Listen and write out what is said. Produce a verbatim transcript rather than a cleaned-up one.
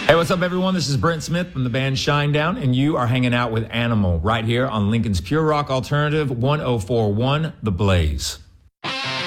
Hey, what's up, everyone? This is Brent Smith from the band Shinedown, and you are hanging out with Animal right here on Lincoln's Pure Rock Alternative one oh four point one The Blaze.